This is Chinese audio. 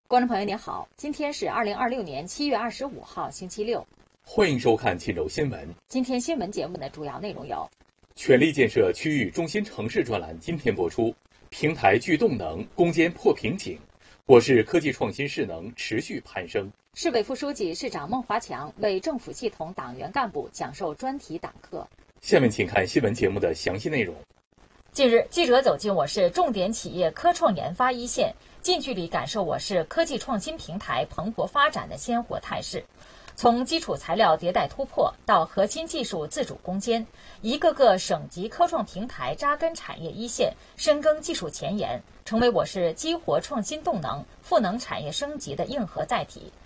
观众朋友您好，今天是2026年7月25号星期六， 欢迎收看冀州新闻。 今天新闻节目的主要内容有： 全力建设区域中心城市专栏今天播出，平台具动能，攻坚破瓶颈，我市科技创新势能持续攀升。 市委副书记、市长孟华强为政府系统党员干部讲授专题党课。 下面请看新闻节目的详细内容。 近日，记者走进我市重点企业科创研发一线，近距离感受我市科技创新平台蓬勃发展的鲜活态势。从基础材料迭代突破到核心技术自主攻坚，一个个省级科创平台扎根产业一线，深耕技术前沿，成为我市激活创新动能、赋能产业升级的硬核载体。